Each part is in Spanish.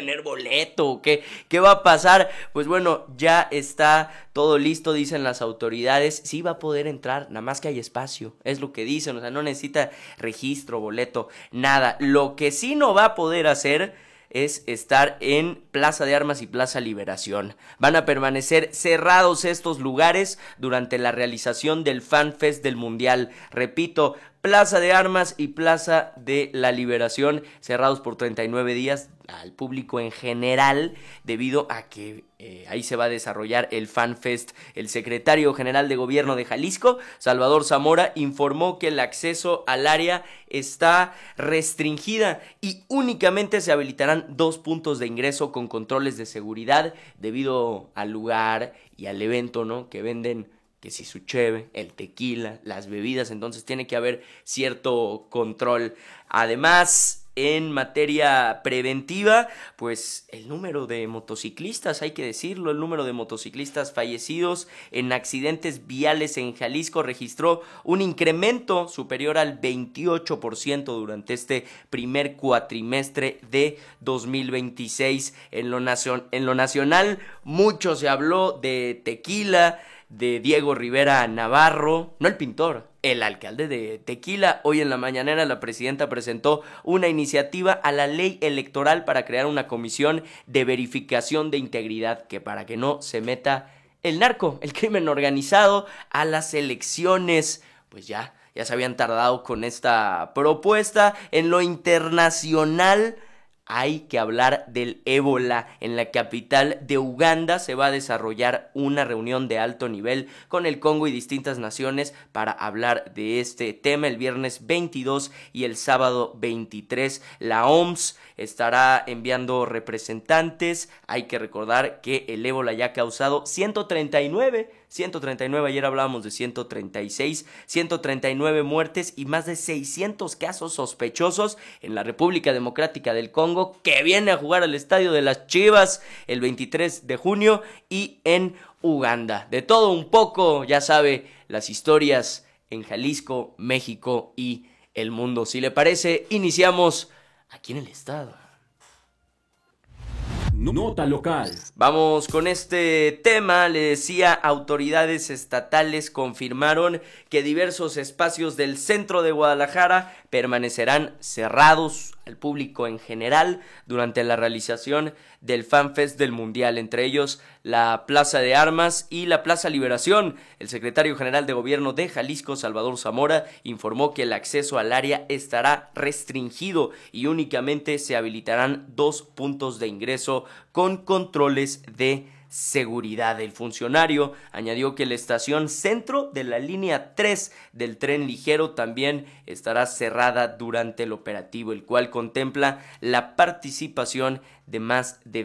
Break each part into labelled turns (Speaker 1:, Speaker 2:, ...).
Speaker 1: tener boleto? ¿Qué va a pasar? Pues bueno, ya está todo listo, dicen las autoridades. Sí va a poder entrar, nada más que hay espacio, es lo que dicen, o sea, no necesita registro, boleto, nada. Lo que sí no va a poder hacer es estar en Plaza de Armas y Plaza Liberación. Van a permanecer cerrados estos lugares durante la realización del Fan Fest del Mundial. Repito, Plaza de Armas y Plaza de la Liberación cerrados por 39 días al público en general, debido a que ahí se va a desarrollar el Fan Fest. El secretario general de Gobierno de Jalisco, Salvador Zamora, informó que el acceso al área está restringida y únicamente se habilitarán 2 puntos de ingreso con controles de seguridad debido al lugar y al evento, ¿no? Que venden que si su cheve, el tequila, las bebidas, entonces tiene que haber cierto control. Además, en materia preventiva, pues el número de motociclistas, hay que decirlo, el número de motociclistas fallecidos en accidentes viales en Jalisco registró un incremento superior al 28% durante este primer cuatrimestre de 2026. En lo nacional, mucho se habló de tequila, de Diego Rivera Navarro, no el pintor, el alcalde de Tequila. Hoy en la mañanera la presidenta presentó una iniciativa a la ley electoral para crear una comisión de verificación de integridad, que para que no se meta el narco, el crimen organizado a las elecciones. Pues ya se habían tardado con esta propuesta. En lo internacional, hay que hablar del ébola. En la capital de Uganda se va a desarrollar una reunión de alto nivel con el Congo y distintas naciones para hablar de este tema el viernes 22 y el sábado 23. La OMS estará enviando representantes. Hay que recordar que el ébola ya ha causado 139, ayer hablábamos de 139 muertes y más de 600 casos sospechosos en la República Democrática del Congo, que viene a jugar al estadio de las Chivas el 23 de junio, y en Uganda. De todo un poco, ya sabe, las historias en Jalisco, México y el mundo. Si le parece, iniciamos aquí en el estado.
Speaker 2: Nota local.
Speaker 1: Vamos con este tema. Le decía, autoridades estatales confirmaron que diversos espacios del centro de Guadalajara permanecerán cerrados al público en general durante la realización del Fan Fest del Mundial, entre ellos la Plaza de Armas y la Plaza Liberación. El secretario general de Gobierno de Jalisco, Salvador Zamora, informó que el acceso al área estará restringido y únicamente se habilitarán 2 puntos de ingreso con controles de seguridad. El funcionario añadió que la estación centro de la línea 3 del tren ligero también estará cerrada durante el operativo, el cual contempla la participación de más de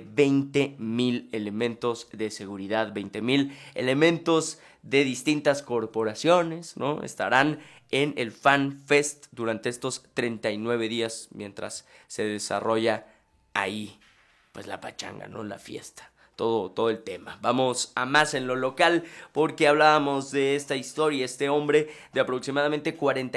Speaker 1: 20,000 elementos de seguridad, 20,000 elementos de distintas corporaciones, ¿no? Estarán en el Fan Fest durante estos 39 días mientras se desarrolla ahí, pues la pachanga, ¿no? La fiesta. Todo el tema. Vamos a más en lo local, porque hablábamos de esta historia, este hombre de aproximadamente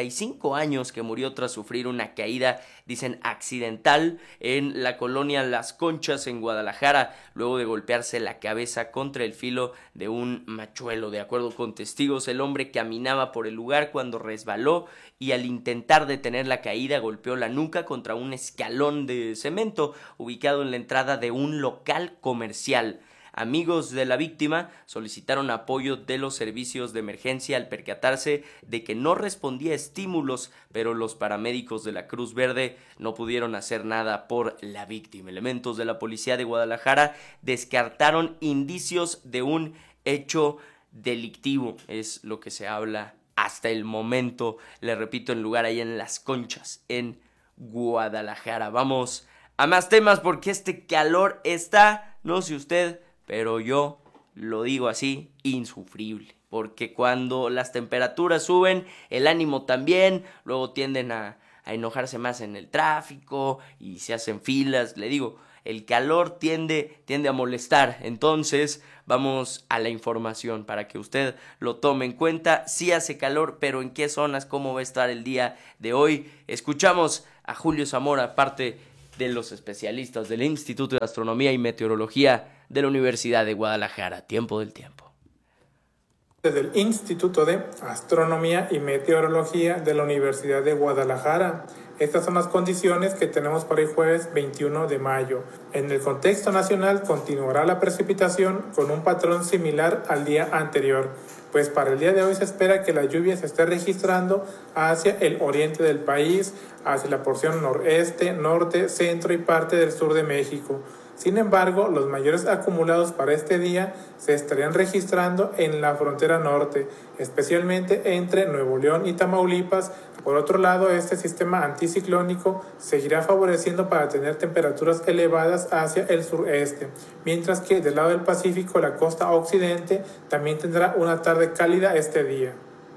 Speaker 1: 45 años que murió tras sufrir una caída, dicen accidental, en la colonia Las Conchas en Guadalajara, luego de golpearse la cabeza contra el filo de un machuelo. De acuerdo con testigos, el hombre caminaba por el lugar cuando resbaló y al intentar detener la caída golpeó la nuca contra un escalón de cemento ubicado en la entrada de un local comercial. Amigos de la víctima solicitaron apoyo de los servicios de emergencia al percatarse de que no respondía a estímulos, pero los paramédicos de la Cruz Verde no pudieron hacer nada por la víctima. Elementos de la policía de Guadalajara descartaron indicios de un hecho delictivo, es lo que se habla hasta el momento. Le repito, en lugar ahí en Las Conchas, en Guadalajara. Vamos a más temas, porque este calor está, no sé usted, pero yo lo digo así, insufrible. Porque cuando las temperaturas suben, el ánimo también, luego tienden a enojarse más en el tráfico y se hacen filas. Le digo, el calor tiende a molestar. Entonces vamos a la información para que usted lo tome en cuenta. Sí hace calor, pero ¿en qué zonas? ¿Cómo va a estar el día de hoy? Escuchamos a Julio Zamora, parte de los especialistas del Instituto de Astronomía y Meteorología de la Universidad de Guadalajara. Tiempo del tiempo.
Speaker 2: Desde el Instituto de Astronomía y Meteorología de la Universidad de Guadalajara. Estas son las condiciones que tenemos para el jueves 21 de mayo. En el contexto nacional continuará la precipitación con un patrón similar al día anterior, pues para el día de hoy se espera que la lluvia se esté registrando hacia el oriente del país, hacia la porción noreste, norte, centro y parte del sur de México. Sin embargo, los mayores acumulados para este día se estarían registrando en la frontera norte, especialmente entre Nuevo León y Tamaulipas. Por otro lado, este sistema anticiclónico seguirá favoreciendo para tener temperaturas elevadas hacia el sureste, mientras que del lado del Pacífico, la costa occidente también tendrá una tarde cálida este día.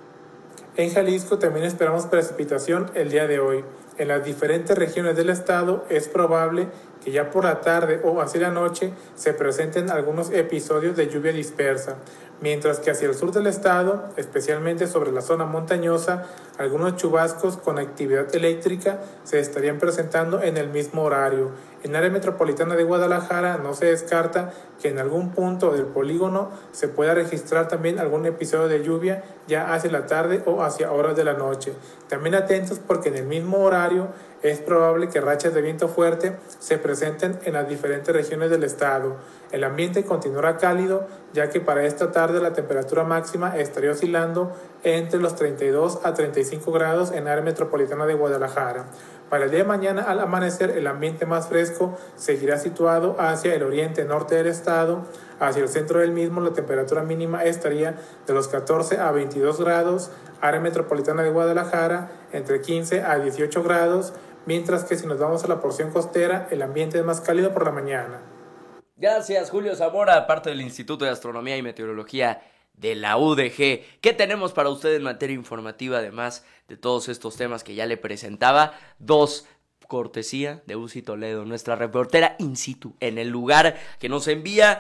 Speaker 2: En Jalisco también esperamos precipitación el día de hoy. En las diferentes regiones del estado es probable que ya por la tarde o hacia la noche se presenten algunos episodios de lluvia dispersa, mientras que hacia el sur del estado, especialmente sobre la zona montañosa, algunos chubascos con actividad eléctrica se estarían presentando en el mismo horario. En el área metropolitana de Guadalajara no se descarta que en algún punto del polígono se pueda registrar también algún episodio de lluvia ya hacia la tarde o hacia horas de la noche. También atentos porque en el mismo horario es probable que rachas de viento fuerte se presenten en las diferentes regiones del estado. El ambiente continuará cálido, ya que para esta tarde la temperatura máxima estaría oscilando entre los 32 a 35 grados en la área metropolitana de Guadalajara. Para el día de mañana, al amanecer, el ambiente más fresco seguirá situado hacia el oriente norte del estado. Hacia el centro del mismo, la temperatura mínima estaría de los 14 a 22 grados. Área metropolitana de Guadalajara, entre 15 a 18 grados. Mientras que si nos vamos a la porción costera, el ambiente es más cálido por la mañana.
Speaker 1: Gracias, Julio Zamora, parte del Instituto de Astronomía y Meteorología de la UDG. ¿Qué tenemos para usted en materia informativa, además de todos estos temas que ya le presentaba? Dos, cortesía de Uzi Toledo, nuestra reportera in situ, en el lugar, que nos envía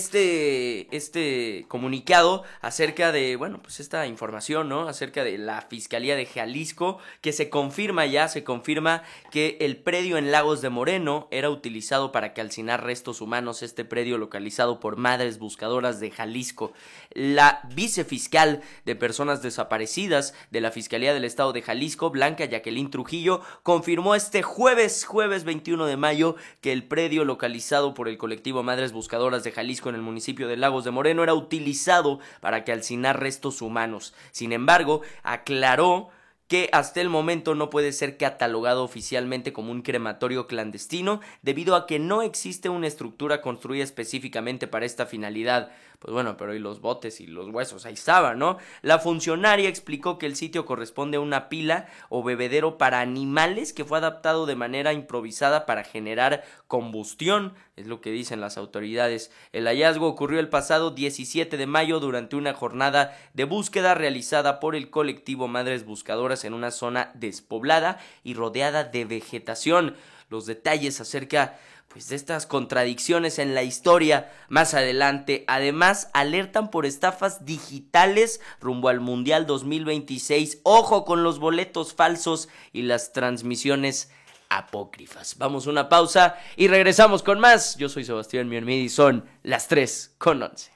Speaker 1: este comunicado acerca de, bueno, pues esta información, ¿no? Acerca de la Fiscalía de Jalisco, que se confirma que el predio en Lagos de Moreno era utilizado para calcinar restos humanos, este predio localizado por Madres Buscadoras de Jalisco. La vicefiscal de personas desaparecidas de la Fiscalía del Estado de Jalisco, Blanca Jacqueline Trujillo, confirmó este jueves 21 de mayo, que el predio localizado por el colectivo Madres Buscadoras de Jalisco en el municipio de Lagos de Moreno era utilizado para calcinar restos humanos. Sin embargo, aclaró que hasta el momento no puede ser catalogado oficialmente como un crematorio clandestino debido a que no existe una estructura construida específicamente para esta finalidad. Pues bueno, pero y los botes y los huesos, ahí estaban, ¿no? La funcionaria explicó que el sitio corresponde a una pila o bebedero para animales que fue adaptado de manera improvisada para generar combustión, es lo que dicen las autoridades. El hallazgo ocurrió el pasado 17 de mayo durante una jornada de búsqueda realizada por el colectivo Madres Buscadoras en una zona despoblada y rodeada de vegetación. Los detalles acerca de estas contradicciones en la historia más adelante. Además, alertan por estafas digitales rumbo al Mundial 2026. Ojo con los boletos falsos y las transmisiones apócrifas. Vamos a una pausa y regresamos con más. Yo soy Sebastián Miermidi y son las 3:11.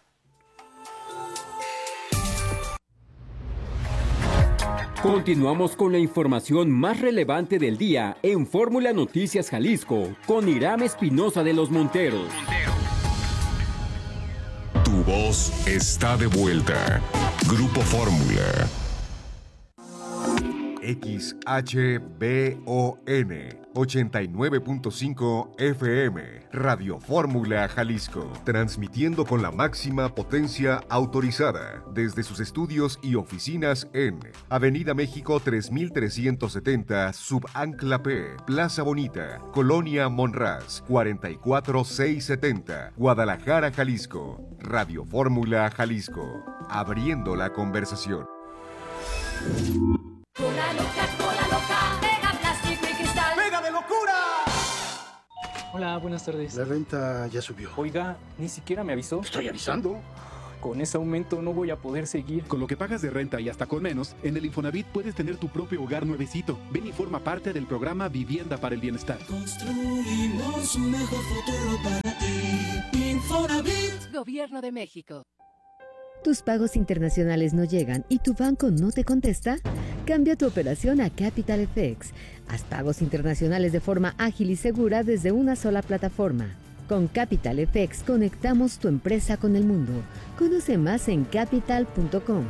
Speaker 3: Continuamos con la información más relevante del día en Fórmula Noticias Jalisco con Iram Espinosa de los Monteros.
Speaker 4: Tu voz está de vuelta. Grupo Fórmula. XHBON 89.5 FM, Radio Fórmula Jalisco, transmitiendo con la máxima potencia autorizada desde sus estudios y oficinas en Avenida México 3370, Subancla P, Plaza Bonita, Colonia Monraz, 44670, Guadalajara, Jalisco. Radio Fórmula Jalisco, abriendo la conversación.
Speaker 5: Cola loca, pega plástico y cristal.
Speaker 6: ¡Pega de locura!
Speaker 7: Hola, buenas tardes.
Speaker 6: La renta ya subió.
Speaker 7: Oiga, ni siquiera me avisó.
Speaker 6: Estoy avisando. Con ese aumento no voy a poder seguir.
Speaker 7: Con lo que pagas de renta y hasta con menos, en el Infonavit puedes tener tu propio hogar nuevecito. Ven y forma parte del programa Vivienda para el Bienestar.
Speaker 8: Construimos un mejor futuro para ti. Infonavit.
Speaker 5: Gobierno de México.
Speaker 9: ¿Tus pagos internacionales no llegan y tu banco no te contesta? Cambia tu operación a Capital FX. Haz pagos internacionales de forma ágil y segura desde una sola plataforma. Con Capital FX conectamos tu empresa con el mundo. Conoce más en capital.com.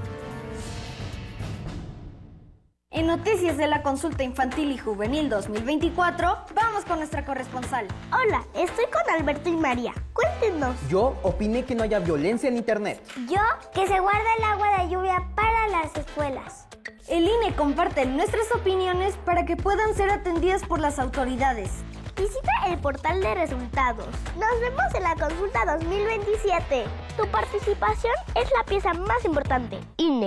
Speaker 10: En Noticias de la Consulta Infantil y Juvenil 2024, vamos con nuestra corresponsal.
Speaker 11: Hola, estoy con Alberto y María. Cuéntenos.
Speaker 12: Yo opiné que no haya violencia en internet.
Speaker 11: Yo, que se guarda el agua de lluvia para las escuelas.
Speaker 10: El INE comparte nuestras opiniones para que puedan ser atendidas por las autoridades.
Speaker 11: Visita el portal de resultados. Nos vemos en la consulta 2027. Tu participación es la pieza más importante. INE.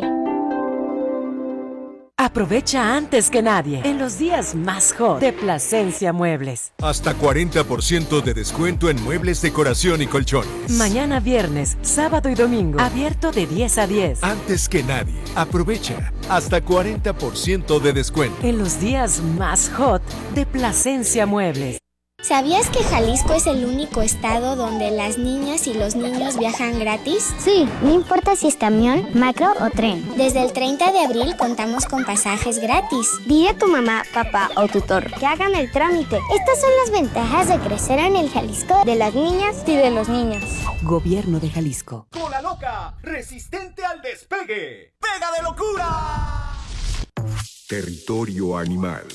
Speaker 13: Aprovecha antes que nadie en los días más hot de Plasencia Muebles.
Speaker 14: Hasta 40% de descuento en muebles, decoración y colchones.
Speaker 13: Mañana viernes, sábado y domingo, abierto de 10 a 10.
Speaker 14: Antes que nadie, aprovecha hasta 40% de descuento.
Speaker 13: En los días más hot de Plasencia Muebles.
Speaker 15: ¿Sabías que Jalisco es el único estado donde las niñas y los niños viajan gratis?
Speaker 16: Sí, no importa si es camión, macro o tren.
Speaker 15: Desde el 30 de abril contamos con pasajes gratis.
Speaker 16: Dile a tu mamá, papá o tutor que hagan el trámite. Estas son las ventajas de crecer en el Jalisco de las niñas y de los niños.
Speaker 13: Gobierno de Jalisco.
Speaker 17: Cola loca, resistente al despegue. ¡Pega de locura!
Speaker 4: Territorio animal.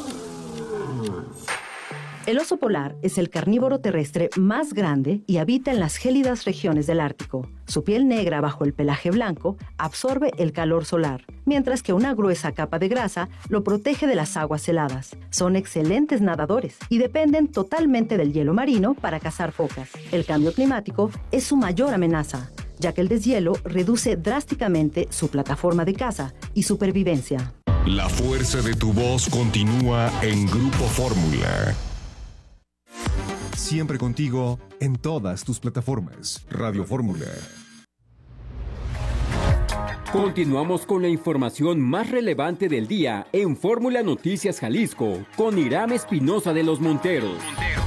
Speaker 18: El oso polar es el carnívoro terrestre más grande y habita en las gélidas regiones del Ártico. Su piel negra bajo el pelaje blanco absorbe el calor solar, mientras que una gruesa capa de grasa lo protege de las aguas heladas. Son excelentes nadadores y dependen totalmente del hielo marino para cazar focas. El cambio climático es su mayor amenaza, ya que el deshielo reduce drásticamente su plataforma de caza y supervivencia.
Speaker 4: La fuerza de tu voz continúa en Grupo Fórmula. Siempre contigo en todas tus plataformas. Radio Fórmula.
Speaker 3: Continuamos con la información más relevante del día en Fórmula Noticias Jalisco con Irán Espinosa de los Monteros.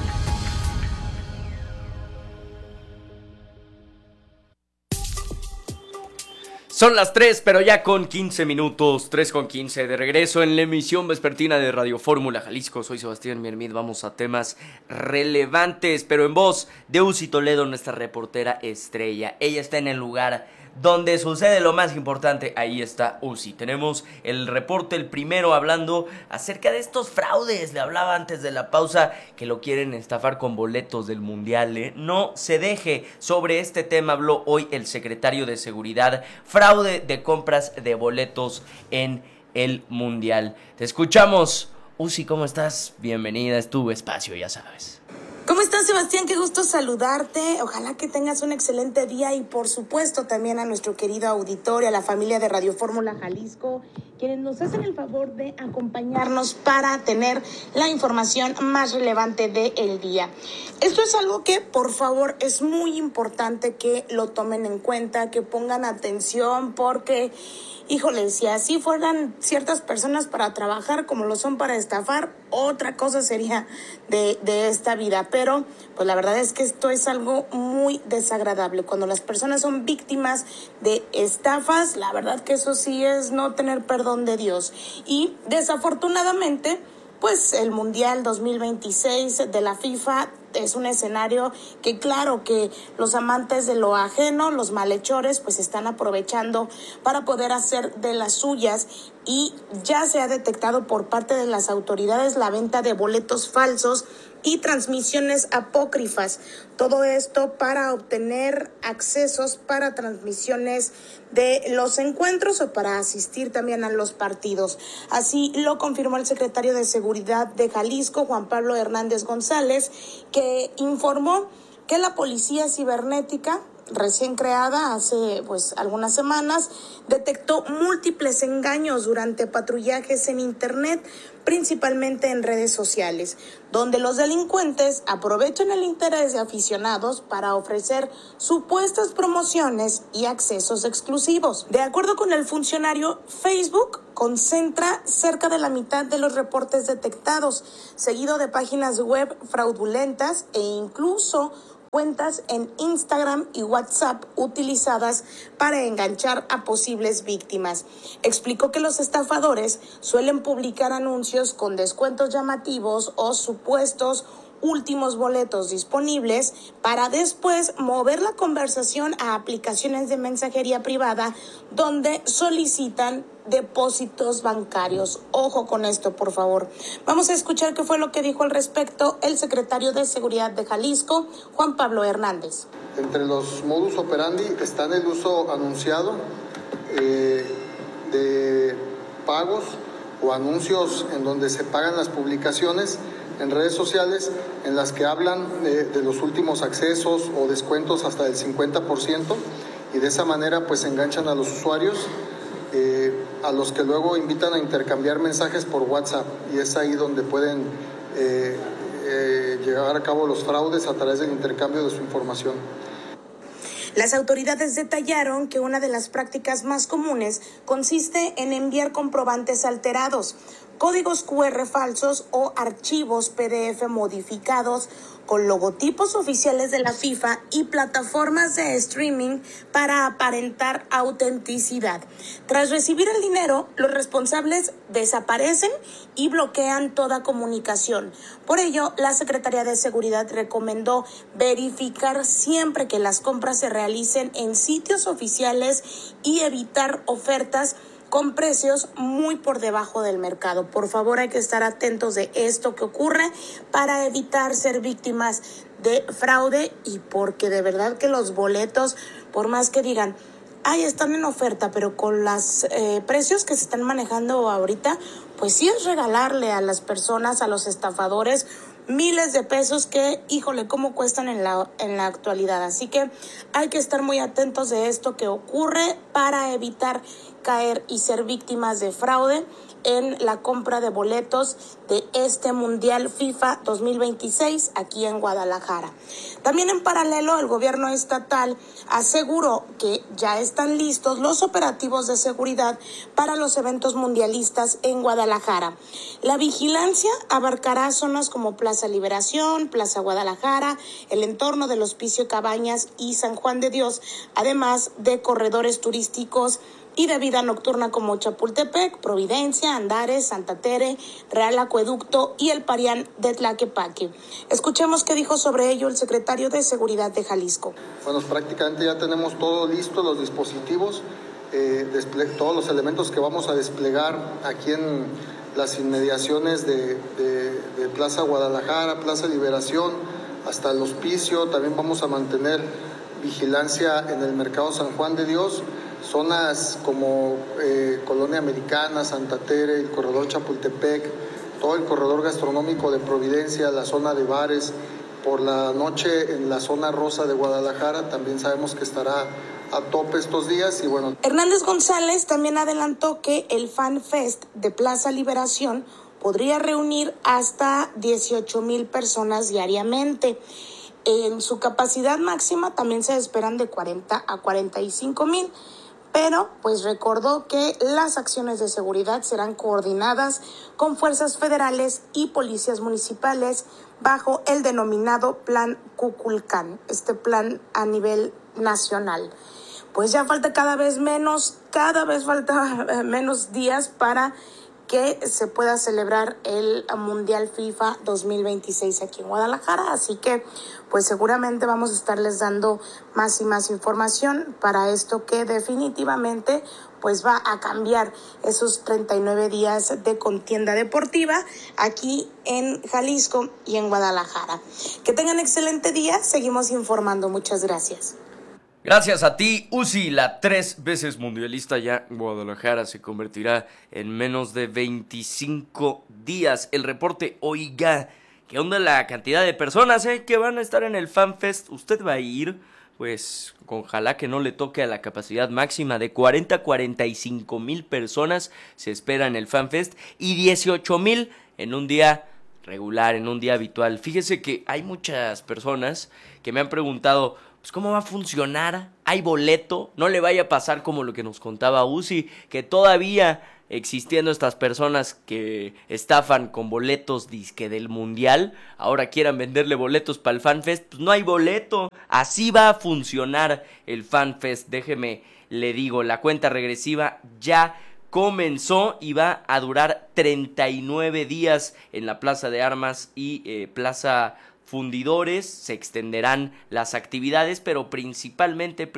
Speaker 1: Son las 3, pero ya con 15 minutos, 3:15, de regreso en la emisión vespertina de Radio Fórmula Jalisco. Soy Sebastián Miermid, vamos a temas relevantes, pero en voz de Uzi Toledo, nuestra reportera estrella. Ella está en el lugar donde sucede lo más importante, ahí está Uzi. Tenemos el reporte, el primero, hablando acerca de estos fraudes. Le hablaba antes de la pausa que lo quieren estafar con boletos del Mundial, ¿eh? No se deje. Sobre este tema habló hoy el secretario de Seguridad. Fraude de compras de boletos en el Mundial. Te escuchamos. Uzi, ¿cómo estás? Bienvenida, es tu espacio, ya sabes.
Speaker 19: ¿Cómo estás, Sebastián? Qué gusto saludarte. Ojalá que tengas un excelente día y, por supuesto, también a nuestro querido auditorio, a la familia de Radio Fórmula Jalisco, quienes nos hacen el favor de acompañarnos para tener la información más relevante del día. Esto es algo que, por favor, es muy importante que lo tomen en cuenta, que pongan atención, porque, híjole, si así fueran ciertas personas para trabajar como lo son para estafar, otra cosa sería de esta vida. Pero pues la verdad es que esto es algo muy desagradable. Cuando las personas son víctimas de estafas, la verdad que eso sí es no tener perdón de Dios. Y desafortunadamente, pues el Mundial 2026 de la FIFA es un escenario que, claro, que los amantes de lo ajeno, los malhechores, pues están aprovechando para poder hacer de las suyas, y ya se ha detectado por parte de las autoridades la venta de boletos falsos y transmisiones apócrifas. Todo esto para obtener accesos para transmisiones de los encuentros o para asistir también a los partidos. Así lo confirmó el secretario de Seguridad de Jalisco, Juan Pablo Hernández González, que informó que la Policía Cibernética recién creada hace pues algunas semanas, detectó múltiples engaños durante patrullajes en internet, principalmente en redes sociales, donde los delincuentes aprovechan el interés de aficionados para ofrecer supuestas promociones y accesos exclusivos. De acuerdo con el funcionario, Facebook concentra cerca de la mitad de los reportes detectados, seguido de páginas web fraudulentas e incluso cuentas en Instagram y WhatsApp utilizadas para enganchar a posibles víctimas. Explicó que los estafadores suelen publicar anuncios con descuentos llamativos o supuestos últimos boletos disponibles para después mover la conversación a aplicaciones de mensajería privada donde solicitan depósitos bancarios. Ojo con esto, por favor. Vamos a escuchar qué fue lo que dijo al respecto el secretario de Seguridad de Jalisco, Juan Pablo Hernández.
Speaker 20: Entre los modus operandi están el uso anunciado de pagos o anuncios en donde se pagan las publicaciones en redes sociales en las que hablan de los últimos accesos o descuentos hasta del 50%, y de esa manera pues enganchan a los usuarios, a los que luego invitan a intercambiar mensajes por WhatsApp, y es ahí donde pueden llevar a cabo los fraudes a través del intercambio de su información.
Speaker 19: Las autoridades detallaron que una de las prácticas más comunes consiste en enviar comprobantes alterados, códigos QR falsos o archivos PDF modificados con logotipos oficiales de la FIFA y plataformas de streaming para aparentar autenticidad. Tras recibir el dinero, los responsables desaparecen y bloquean toda comunicación. Por ello, la Secretaría de Seguridad recomendó verificar siempre que las compras se realicen en sitios oficiales y evitar ofertas con precios muy por debajo del mercado. Por favor, hay que estar atentos de esto que ocurre para evitar ser víctimas de fraude, y porque de verdad que los boletos, por más que digan, ay, están en oferta, pero con los precios que se están manejando ahorita, pues sí es regalarle a las personas, a los estafadores, miles de pesos que, híjole, cómo cuestan en la actualidad. Así que hay que estar muy atentos de esto que ocurre para evitar caer y ser víctimas de fraude en la compra de boletos de este Mundial FIFA 2026 aquí en Guadalajara. También en paralelo, el gobierno estatal aseguró que ya están listos los operativos de seguridad para los eventos mundialistas en Guadalajara. La vigilancia abarcará zonas como Plaza Liberación, Plaza Guadalajara, el entorno del Hospicio Cabañas y San Juan de Dios, además de corredores turísticos y de vida nocturna como Chapultepec, Providencia, Andares, Santa Tere, Real Acueducto y el Parián de Tlaquepaque. Escuchemos qué dijo sobre ello el secretario de Seguridad de Jalisco.
Speaker 20: Bueno, prácticamente ya tenemos todo listo, los dispositivos, todos los elementos que vamos a desplegar aquí en las inmediaciones de Plaza Guadalajara, Plaza Liberación, hasta el Hospicio. También vamos a mantener vigilancia en el Mercado San Juan de Dios, zonas como Colonia Americana, Santa Tere, el corredor Chapultepec, todo el corredor gastronómico de Providencia, la zona de bares. Por la noche en la zona rosa de Guadalajara también sabemos que estará a tope estos días. Y bueno,
Speaker 19: Hernández González también adelantó que el Fan Fest de Plaza Liberación podría reunir hasta 18,000 personas diariamente. En su capacidad máxima también se esperan de 40 a 45,000. Pero pues recordó que las acciones de seguridad serán coordinadas con fuerzas federales y policías municipales bajo el denominado Plan Cuculcán, este plan a nivel nacional. Pues ya falta cada vez falta menos días para que se pueda celebrar el Mundial FIFA 2026 aquí en Guadalajara, así que pues seguramente vamos a estarles dando más y más información para esto que definitivamente pues va a cambiar esos 39 días de contienda deportiva aquí en Jalisco y en Guadalajara. Que tengan excelente día, seguimos informando, muchas gracias.
Speaker 1: Gracias a ti, Uzi, la 3 veces mundialista ya Guadalajara se convertirá en menos de 25 días. El reporte, oiga, ¿qué onda la cantidad de personas que van a estar en el FanFest? ¿Usted va a ir? pues ojalá que no le toque a la capacidad máxima de 40 a 45 mil personas se espera en el FanFest y 18,000 en un día regular, en un día habitual. Fíjese que hay muchas personas que me han preguntado, pues ¿cómo va a funcionar? ¿Hay boleto? No le vaya a pasar como lo que nos contaba Uzi, que todavía existiendo estas personas que estafan con boletos disque del mundial, ahora quieran venderle boletos para el FanFest. Pues no hay boleto. Así va a funcionar el FanFest. Déjeme, le digo, la cuenta regresiva ya comenzó y va a durar 39 días en la Plaza de Armas y Plaza Fundidores. Se extenderán las actividades, pero principalmente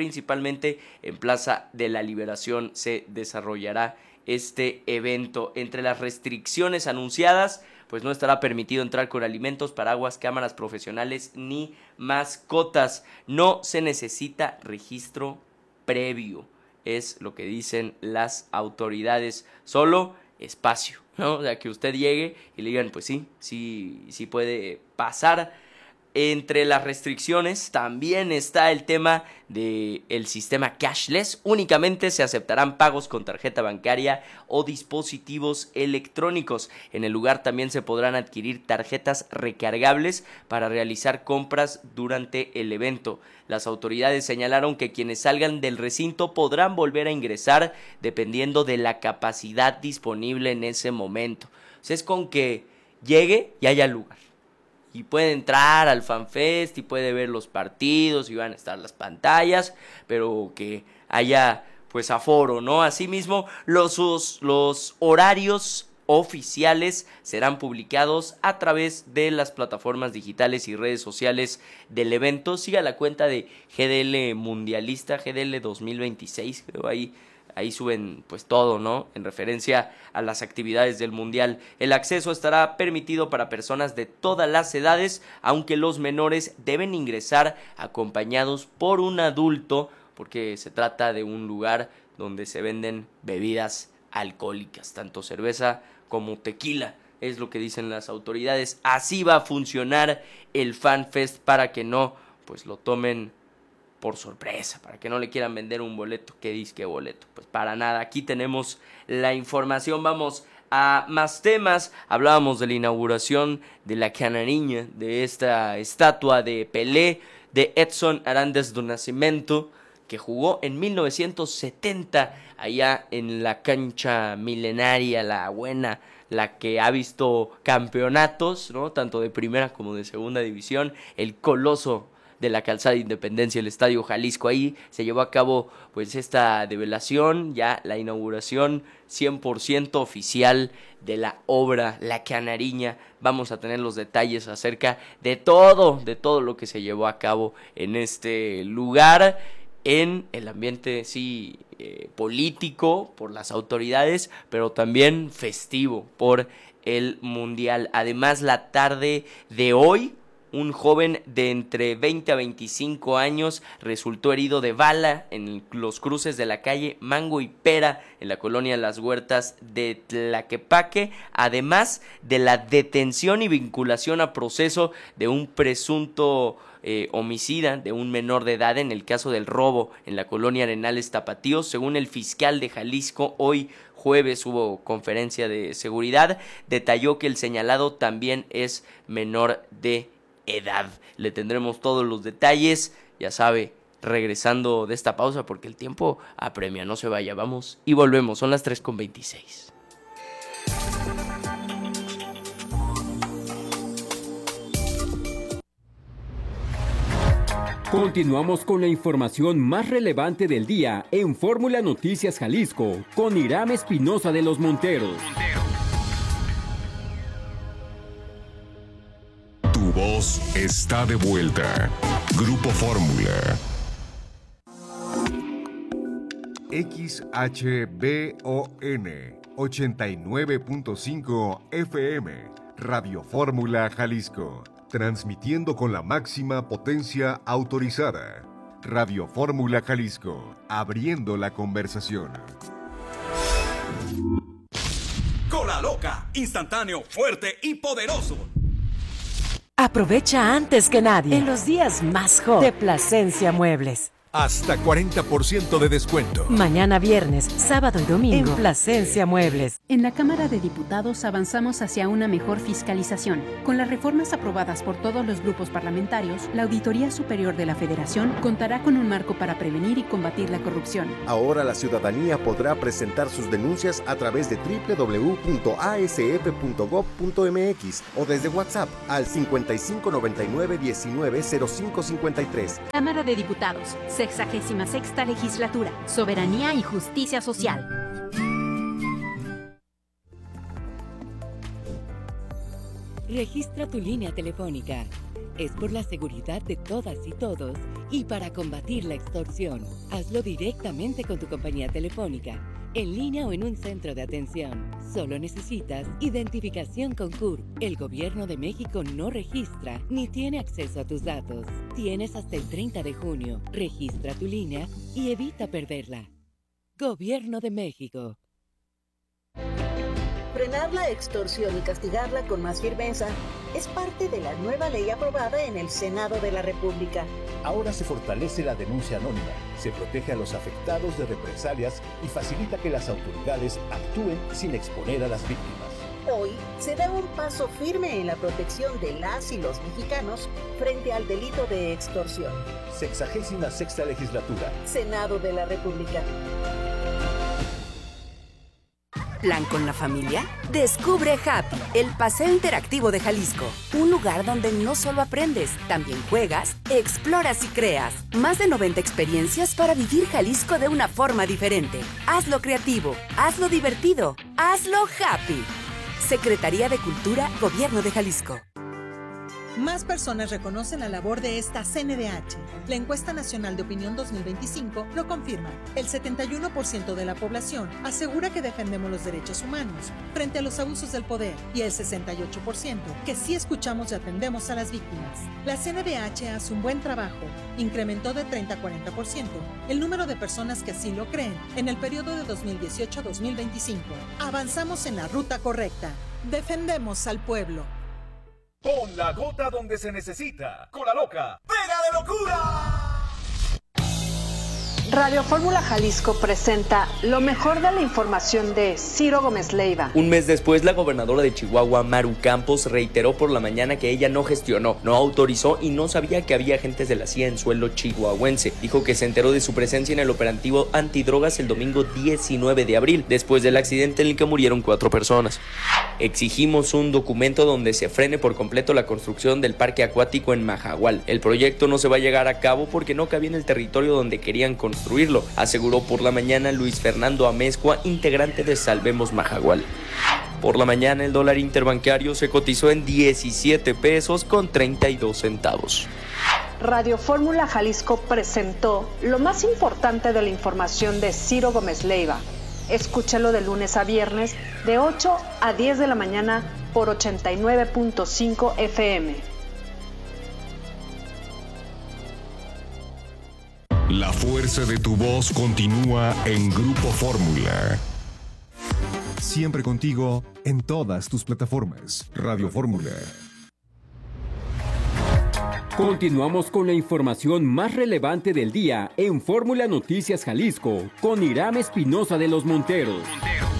Speaker 1: en Plaza de la Liberación se desarrollará este evento. Entre las restricciones anunciadas, pues no estará permitido entrar con alimentos, paraguas, cámaras profesionales ni mascotas. No se necesita registro previo, es lo que dicen las autoridades. Solo espacio, ¿no? O sea, que usted llegue y le digan, pues sí puede pasar. Entre las restricciones también está el tema del sistema cashless. Únicamente se aceptarán pagos con tarjeta bancaria o dispositivos electrónicos. En el lugar también se podrán adquirir tarjetas recargables para realizar compras durante el evento. Las autoridades señalaron que quienes salgan del recinto podrán volver a ingresar dependiendo de la capacidad disponible en ese momento. O sea, es con que llegue y haya lugar. Y puede entrar al FanFest y puede ver los partidos y van a estar las pantallas, pero que haya pues aforo, ¿no? Asimismo, los horarios oficiales serán publicados a través de las plataformas digitales y redes sociales del evento. Siga la cuenta de GDL Mundialista, GDL 2026, creo ahí suben pues todo, ¿no? En referencia a las actividades del Mundial. El acceso estará permitido para personas de todas las edades, aunque los menores deben ingresar acompañados por un adulto, porque se trata de un lugar donde se venden bebidas alcohólicas, tanto cerveza como tequila, es lo que dicen las autoridades. Así va a funcionar el FanFest para que no pues lo tomen por sorpresa, para que no le quieran vender un boleto. ¿Qué disque boleto? Pues para nada. Aquí tenemos la información. Vamos a más temas. Hablábamos de la inauguración de la canariña, de esta estatua de Pelé, de Edson Arantes do Nascimento, que jugó en 1970 allá en la cancha milenaria, la buena, la que ha visto campeonatos, ¿no? Tanto de primera como de segunda división, el coloso de la Calzada de Independencia, el Estadio Jalisco. Ahí se llevó a cabo pues esta develación, ya la inauguración 100% oficial de la obra La Canariña. Vamos a tener los detalles acerca de todo lo que se llevó a cabo en este lugar, en el ambiente político por las autoridades, pero también festivo por el Mundial. Además, la tarde de hoy, un joven de entre 20 a 25 años resultó herido de bala en los cruces de la calle Mango y Pera en la colonia Las Huertas de Tlaquepaque, además de la detención y vinculación a proceso de un presunto homicida de un menor de edad en el caso del robo en la colonia Arenales Tapatío. Según el fiscal de Jalisco, hoy jueves hubo conferencia de seguridad, detalló que el señalado también es menor de edad. Le tendremos todos los detalles, ya sabe, regresando de esta pausa porque el tiempo apremia. No se vaya, vamos y volvemos. Son las 3:26.
Speaker 3: Continuamos con la información más relevante del día en Fórmula Noticias Jalisco con Iram Espinosa de los Monteros.
Speaker 4: Tu voz está de vuelta. Grupo Fórmula. XHBON 89.5 FM. Radio Fórmula Jalisco. Transmitiendo con la máxima potencia autorizada. Radio Fórmula Jalisco. Abriendo la conversación.
Speaker 17: Cola Loca. Instantáneo, fuerte y poderoso.
Speaker 13: Aprovecha antes que nadie en los días más hot de Plasencia Muebles.
Speaker 14: Hasta 40% de descuento.
Speaker 13: Mañana viernes, sábado y domingo en Plasencia Muebles.
Speaker 21: En la Cámara de Diputados avanzamos hacia una mejor fiscalización. Con las reformas aprobadas por todos los grupos parlamentarios, la Auditoría Superior de la Federación contará con un marco para prevenir y combatir la corrupción.
Speaker 22: Ahora la ciudadanía podrá presentar sus denuncias a través de www.asf.gov.mx o desde WhatsApp al 5599-190553.
Speaker 21: Cámara de Diputados. 66ª Legislatura, Soberanía y Justicia Social.
Speaker 23: Registra tu línea telefónica. Es por la seguridad de todas y todos y para combatir la extorsión. Hazlo directamente con tu compañía telefónica, en línea o en un centro de atención. Solo necesitas identificación con CURP. El Gobierno de México no registra ni tiene acceso a tus datos. Tienes hasta el 30 de junio. Registra tu línea y evita perderla. Gobierno de México.
Speaker 24: Frenar la extorsión y castigarla con más firmeza es parte de la nueva ley aprobada en el Senado de la República.
Speaker 25: Ahora se fortalece la denuncia anónima, se protege a los afectados de represalias y facilita que las autoridades actúen sin exponer a las víctimas.
Speaker 24: Hoy se da un paso firme en la protección de las y los mexicanos frente al delito de extorsión.
Speaker 25: 66ª Legislatura.
Speaker 24: Senado de la República.
Speaker 26: ¿Plan con la familia? Descubre Happy, el paseo interactivo de Jalisco. Un lugar donde no solo aprendes, también juegas, exploras y creas. Más de 90 experiencias para vivir Jalisco de una forma diferente. Hazlo creativo, hazlo divertido, hazlo Happy. Secretaría de Cultura, Gobierno de Jalisco.
Speaker 27: Más personas reconocen la labor de esta CNDH. La encuesta nacional de opinión 2025 lo confirma. El 71% de la población asegura que defendemos los derechos humanos frente a los abusos del poder y el 68% que sí escuchamos y atendemos a las víctimas. La CNDH hace un buen trabajo. Incrementó de 30 a 40% el número de personas que así lo creen en el periodo de 2018 a 2025. Avanzamos en la ruta correcta. Defendemos al pueblo.
Speaker 17: Pon la gota donde se necesita. Con la loca, ¡pega de locura!
Speaker 28: Radio Fórmula Jalisco presenta lo mejor de la información de Ciro Gómez Leiva.
Speaker 1: Un mes después, la gobernadora de Chihuahua, Maru Campos, reiteró por la mañana que ella no gestionó, no autorizó y no sabía que había agentes de la CIA en suelo chihuahuense. Dijo que se enteró de su presencia en el operativo antidrogas el domingo 19 de abril, después del accidente en el que murieron 4 personas. Exigimos un documento donde se frene por completo la construcción del parque acuático en Majahual. El proyecto no se va a llegar a cabo porque no cabía en el territorio donde querían construirlo, aseguró por la mañana Luis Fernando Amezcua, integrante de Salvemos Majahual. Por la mañana el dólar interbancario se cotizó en 17 pesos con 32 centavos.
Speaker 28: Radio Fórmula Jalisco presentó lo más importante de la información de Ciro Gómez Leiva. Escúchalo de lunes a viernes de 8 a 10 de la mañana por 89.5 FM.
Speaker 4: La fuerza de tu voz continúa en Grupo Fórmula. Siempre contigo en todas tus plataformas. Radio Fórmula.
Speaker 3: Continuamos con la información más relevante del día en Fórmula Noticias Jalisco con Irán Espinosa de los Monteros.